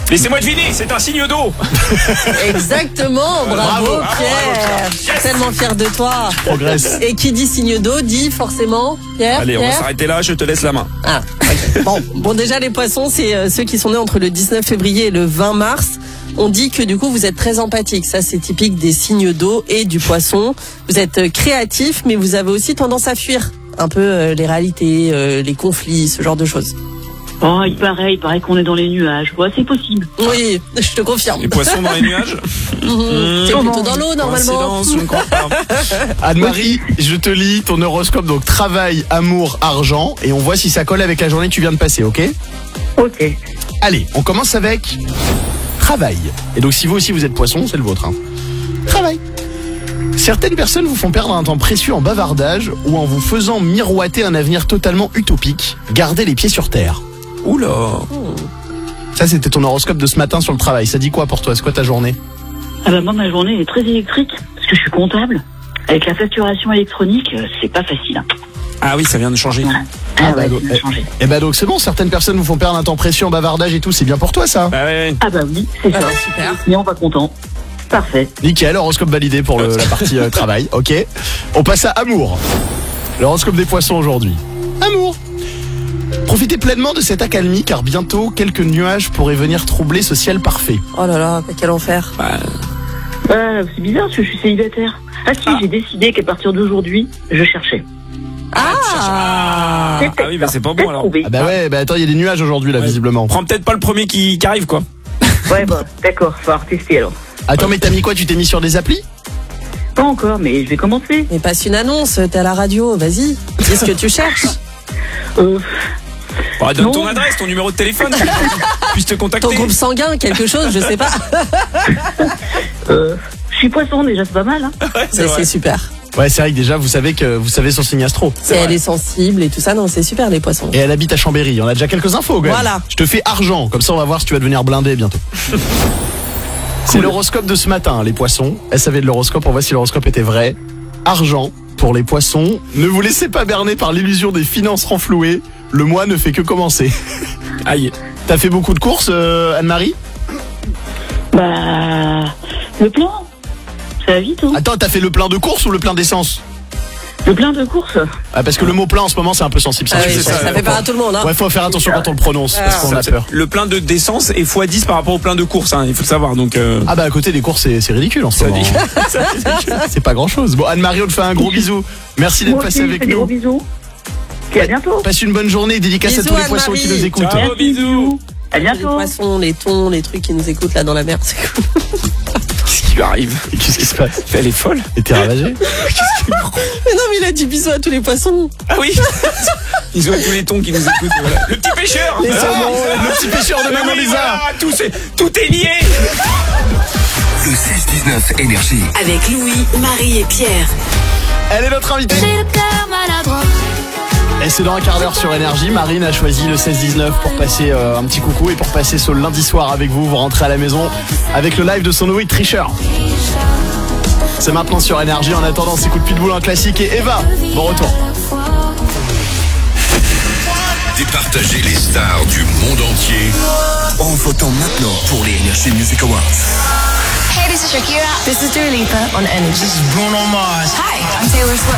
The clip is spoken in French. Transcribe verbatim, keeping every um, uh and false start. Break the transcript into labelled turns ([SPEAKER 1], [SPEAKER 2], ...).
[SPEAKER 1] Laissez-moi deviner, c'est un signe d'eau.
[SPEAKER 2] Exactement, bravo,
[SPEAKER 1] Bravo,
[SPEAKER 2] Pierre. Je suis tellement fier de toi.
[SPEAKER 3] Progresse.
[SPEAKER 2] Et qui dit signe d'eau dit forcément Pierre.
[SPEAKER 1] Allez, on va
[SPEAKER 2] Pierre
[SPEAKER 1] s'arrêter là, je te laisse la main.
[SPEAKER 2] Ah, ok. bon, bon, déjà les poissons, c'est euh, ceux qui sont nés entre le dix-neuf février et le vingt mars. On dit que du coup vous êtes très empathique. Ça, c'est typique des signes d'eau et du poisson. Vous êtes euh, créatif, mais vous avez aussi tendance à fuir un peu euh, les réalités, euh, les conflits, ce genre de choses.
[SPEAKER 4] Oh, il paraît, il paraît qu'on est dans les nuages. Ouais, c'est possible.
[SPEAKER 2] Oui, je te confirme.
[SPEAKER 1] Les poissons dans les nuages.
[SPEAKER 2] Mmh, c'est plutôt dans l'eau normalement.
[SPEAKER 1] Coïncidence, je ne crois pas.
[SPEAKER 3] Anne-Marie, je te lis ton horoscope, donc travail, amour, argent, et on voit si ça colle avec la journée que tu viens de passer, ok?
[SPEAKER 4] Ok.
[SPEAKER 3] Allez, on commence avec travail. Et donc si vous aussi vous êtes poisson, c'est le vôtre. Hein. Travail. Certaines personnes vous font perdre un temps précieux en bavardage ou en vous faisant miroiter un avenir totalement utopique. Gardez les pieds sur terre.
[SPEAKER 1] Oula.
[SPEAKER 3] Ça, c'était ton horoscope de ce matin sur le travail. Ça dit quoi pour toi? C'est quoi ta journée?
[SPEAKER 4] Ah bah moi, ma journée est très électrique, parce que je suis comptable. Avec la facturation électronique, euh, c'est pas facile. Hein.
[SPEAKER 1] Ah oui, ça vient de changer.
[SPEAKER 4] Voilà. Ah,
[SPEAKER 3] Ah bah,
[SPEAKER 4] ouais,
[SPEAKER 3] donc,
[SPEAKER 4] ça a changé.
[SPEAKER 3] Eh ben donc c'est bon, certaines personnes vous font perdre un temps précieux en bavardage et tout. C'est bien pour toi ça?
[SPEAKER 1] Bah ouais.
[SPEAKER 4] Ah bah oui, c'est ça.
[SPEAKER 2] Ah, super.
[SPEAKER 4] Et on va content. Parfait.
[SPEAKER 3] Nickel, horoscope validé pour le- la partie euh, travail, ok. On passe à amour. L'horoscope des poissons aujourd'hui. Amour. Profitez pleinement de cette accalmie car bientôt quelques nuages pourraient venir troubler ce ciel parfait.
[SPEAKER 2] Oh là là, quel enfer.
[SPEAKER 1] Bah,
[SPEAKER 4] Euh, c'est bizarre, parce que je suis célibataire. Ah si,
[SPEAKER 1] Ah.
[SPEAKER 4] j'ai décidé qu'à partir d'aujourd'hui, je cherchais.
[SPEAKER 2] Ah,
[SPEAKER 4] C'est
[SPEAKER 1] ah oui, bah c'est pas bon alors.
[SPEAKER 4] trouvé.
[SPEAKER 3] Ah bah ouais, bah attends, il y a des nuages aujourd'hui là
[SPEAKER 1] Ouais.
[SPEAKER 3] visiblement.
[SPEAKER 1] Prends peut-être pas le premier qui, qui arrive quoi.
[SPEAKER 4] Ouais, bah d'accord, faut falloir tester alors.
[SPEAKER 3] Attends, mais t'as mis quoi? Tu t'es mis sur des applis?
[SPEAKER 4] Pas encore, mais je vais commencer.
[SPEAKER 2] mais passe une annonce, t'es à la radio, vas-y. Dis ce que tu cherches.
[SPEAKER 4] Euh,
[SPEAKER 1] Bah, donne
[SPEAKER 4] Non.
[SPEAKER 1] ton adresse, ton numéro de téléphone, que je puisse te contacter.
[SPEAKER 2] Ton groupe sanguin, quelque chose, je sais pas.
[SPEAKER 4] euh, je suis poisson déjà, c'est pas mal. Hein.
[SPEAKER 1] Ouais, c'est
[SPEAKER 2] C'est
[SPEAKER 1] vrai.
[SPEAKER 2] c'est super.
[SPEAKER 3] Ouais, c'est vrai que déjà vous savez que vous savez son signe astro.
[SPEAKER 2] C'est elle est sensible et tout ça, non, c'est super les poissons.
[SPEAKER 3] Et elle habite à Chambéry. On a déjà quelques infos quand même.
[SPEAKER 2] Voilà.
[SPEAKER 3] Je te fais argent, comme ça on va voir si tu vas devenir blindé bientôt. C'est l'horoscope de ce matin, les poissons. S A V de l'horoscope, on voit si l'horoscope était vrai. Argent pour les poissons. Ne vous laissez pas berner par l'illusion des finances renflouées. Le mois ne fait que commencer.
[SPEAKER 1] Aïe.
[SPEAKER 3] T'as fait beaucoup de courses, euh, Anne-Marie?
[SPEAKER 4] Bah, le plein, ça va vite. Hein.
[SPEAKER 3] Attends, t'as fait le plein de courses ou le plein d'essence?
[SPEAKER 4] Le plein de courses.
[SPEAKER 3] Ah, parce que le mot plein en ce moment c'est un peu sensible.
[SPEAKER 2] Ah
[SPEAKER 3] ça,
[SPEAKER 2] oui,
[SPEAKER 3] je
[SPEAKER 2] ça,
[SPEAKER 3] sais.
[SPEAKER 2] ça fait peur à tout le monde. Hein.
[SPEAKER 3] Ouais, faut faire attention quand on le prononce, parce qu'on a
[SPEAKER 1] Ça,
[SPEAKER 3] peur.
[SPEAKER 1] Le plein de d'essence est fois dix par rapport au plein de courses, hein, il faut le savoir. Donc, euh,
[SPEAKER 3] Ah bah à côté des courses c'est c'est ridicule en ce
[SPEAKER 1] ça
[SPEAKER 3] moment.
[SPEAKER 1] dit. Ça dit.
[SPEAKER 3] C'est pas grand chose. Bon, Anne-Marie, on te fait un gros bisou. Merci d'être
[SPEAKER 4] Moi
[SPEAKER 3] passé
[SPEAKER 4] aussi, je
[SPEAKER 3] avec
[SPEAKER 4] fais des gros
[SPEAKER 3] nous.
[SPEAKER 4] bisous. Puis à bientôt.
[SPEAKER 3] Passe une bonne journée, dédicace à
[SPEAKER 2] Bisous,
[SPEAKER 3] tous les poissons qui
[SPEAKER 2] Anne-Marie.
[SPEAKER 3] nous écoutent.
[SPEAKER 1] Ciao.
[SPEAKER 4] Merci,
[SPEAKER 1] bisous.
[SPEAKER 4] À
[SPEAKER 2] Les
[SPEAKER 4] bientôt.
[SPEAKER 2] poissons, les thons, les trucs qui nous écoutent là dans la mer, c'est cool.
[SPEAKER 1] Qu'est-ce qui lui arrive?
[SPEAKER 3] Et qu'est-ce qui se passe?
[SPEAKER 1] Elle est folle.
[SPEAKER 3] Et t'es ravagé?
[SPEAKER 2] Mais non, mais il a dit bisous à tous les poissons.
[SPEAKER 1] Ah oui. Ils ont tous les tons qui nous écoutent. Voilà. Le petit pêcheur.
[SPEAKER 2] Les
[SPEAKER 1] Ah,
[SPEAKER 2] saumons,
[SPEAKER 3] Le petit pêcheur de
[SPEAKER 1] mais
[SPEAKER 3] Maman
[SPEAKER 1] oui,
[SPEAKER 3] Lisa.
[SPEAKER 1] voilà, tout, est, tout est lié.
[SPEAKER 5] Le six dix-neuf Énergie.
[SPEAKER 6] Avec Louis, Marie et Pierre.
[SPEAKER 3] Elle est notre invitée.
[SPEAKER 7] J'ai le cœur maladroit.
[SPEAKER 3] Et c'est dans un quart d'heure sur Énergie. Marine a choisi le seize dix-neuf pour passer euh, un petit coucou et pour passer ce lundi soir avec vous. Vous rentrez à la maison avec le live de son nouveau tricheur. C'est maintenant sur Énergie. En attendant, c'est Coup de Pitbull en classique et Eva. Bon retour.
[SPEAKER 5] Départager les stars du monde entier en votant maintenant pour les Energy Music Awards.
[SPEAKER 7] Hey, this is Shakira. This is Dua Lipa on Energy.
[SPEAKER 5] Bruno Mars.
[SPEAKER 7] Hi, I'm Taylor Swift.